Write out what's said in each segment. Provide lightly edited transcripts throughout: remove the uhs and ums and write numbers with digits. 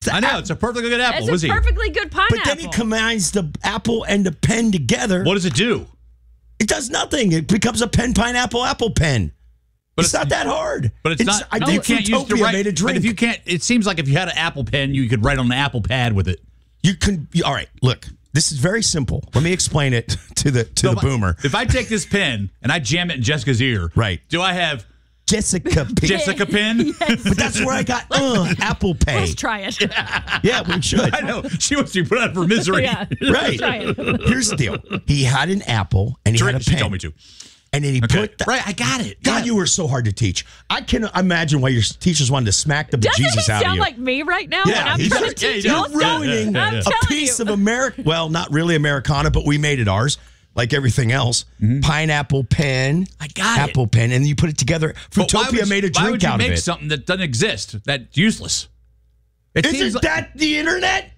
I know. It's a perfectly good apple. It's a perfectly good pineapple. But then he combines the apple and the pen together. What does it do? It does nothing. It becomes a pineapple apple pen. But it's not that hard. But it's not. I think Fruitopia made a drink. But if you can't, it seems like if you had an Apple pen, you could write on an Apple Pad with it. You can. All right. Look, this is very simple. Let me explain it to the boomer. If I take this pen and I jam it in Jessica's ear, right? Do I have Jessica pen? Jessica pen? Yes. But that's where I got Apple Pay. Let's try it. Yeah, we should. I know. She wants to be put out for misery. Yeah. Right. Try it. Here's the deal. He had an apple and he had a pen. She told me to. And then he put right. I got it. God, you were so hard to teach. I can imagine why your teachers wanted to smack the bejesus out of you. Doesn't he sound like me right now? Yeah, when I'm trying to teach you're y'all stuff? ruining I'm a telling piece you. of America. Well, not really Americana, but we made it ours, like everything else. Pineapple pen. I got Apple pen, and you put it together. Fruitopia made a Why drink would you out of make it. something that doesn't exist? That's useless. It seems Isn't like, that the internet?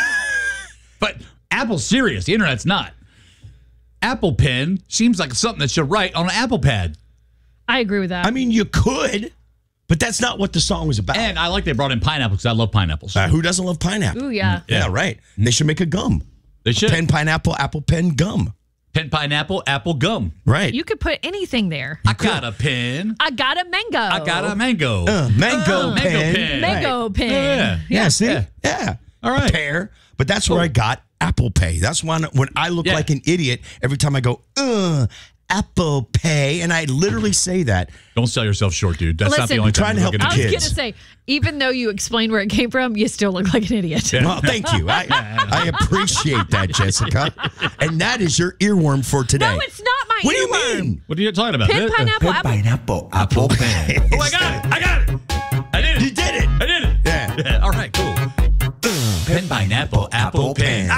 but Apple's serious. The internet's not. Apple pen seems like something that should write on an Apple Pad. I agree with that. I mean, you could, but that's not what the song was about. And I like they brought in pineapple because I love pineapples. Who doesn't love pineapple? Ooh, yeah. Yeah, right. They should make a gum. They should. Pen, pineapple, apple pen, gum. Pen, pineapple, apple, gum. Right. You could put anything there. I got a pen. I got a mango. I got a mango. Mango mango pen. pen. mango pen. Yeah, see? Yeah. Yeah. All right. A pear. But that's where I got Apple Pay. That's when I look like an idiot every time I go, Apple Pay. And I literally say that. Don't sell yourself short, dude. That's not the Listen, only time trying to help you're the looking I at was kids. going to say, even though you explained where it came from, you still look like an idiot. Well, thank you. I appreciate that, Jessica. And that is your earworm for today. No, it's not my What do you earworm. mean? What are you talking about? Pen, pineapple, apple. Pineapple, apple pen. Oh, I got it. I got it. I did it. You did it. I did it. Yeah. All right, cool. Pen, pineapple, apple pen.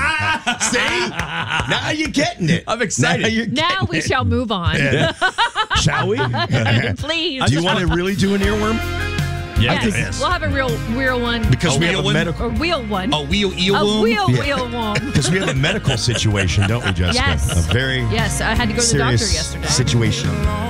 See? Now you're getting it. I'm excited. Now, you're Now getting we it. shall move on. Shall we? Please. Do you want to really do an earworm? Yes. We'll have a real one. Because we have a one? medical. Or wheel one. A wheel A one? wheel one. Because we have a medical situation, don't we, Jessica? Yes. A very Yes, I had to go to the doctor serious yesterday. situation.